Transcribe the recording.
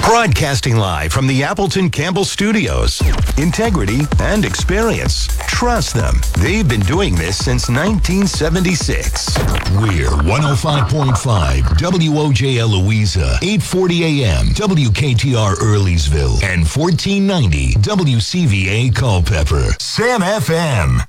Broadcasting live from the Appleton Campbell Studios. Integrity and experience. Trust them. They've been doing this since 1976. We're 105.5 WOJL Louisa, 840 AM, WKTR Earleysville, and 1490 WCVA Culpeper. Sam FM.